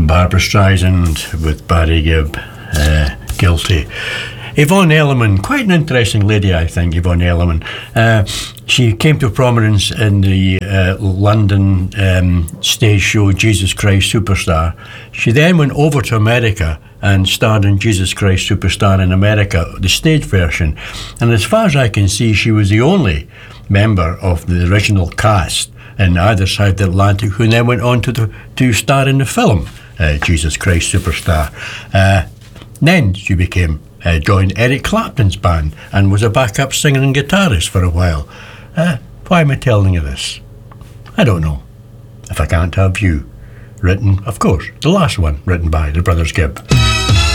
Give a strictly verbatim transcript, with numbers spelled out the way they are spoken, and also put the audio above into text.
Barbra Streisand with Barry Gibb, uh, Guilty. Yvonne Elliman, quite an interesting lady, I think, Yvonne Elliman. Uh, she came to prominence in the uh, London um, stage show Jesus Christ Superstar. She then went over to America and starred in Jesus Christ Superstar in America, the stage version. And as far as I can see, she was the only member of the original cast in either side of the Atlantic who then went on to, the, to star in the film uh, Jesus Christ Superstar. Uh, then she became Uh, joined Eric Clapton's band and was a backup singer and guitarist for a while. Uh, why am I telling you this? I don't know. If I can't have you. Written, of course, the last one written by the Brothers Gibb.